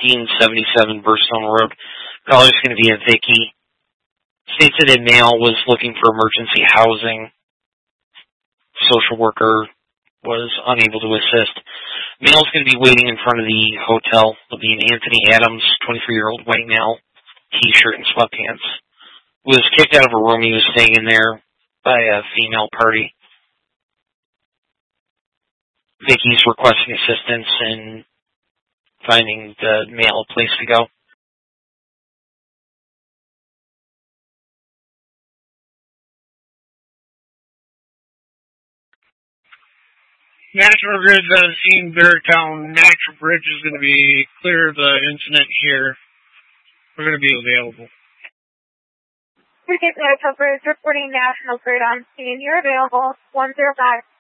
1577 Burstone Road. Caller's going to be a Vicky. States that a male was looking for emergency housing. Social worker was unable to assist. Male's going to be waiting in front of the hotel. It'll be an Anthony Adams, 23-year-old white male, T-shirt and sweatpants. Was kicked out of a room he was staying in there by a female party. Vicky's requesting assistance in finding the male a place to go. National Grid's on scene, Beartown. Natural Bridge is going to be clear of the incident here. We're going to be available. Natural Bridge reporting National Grid on scene. You're available. 105.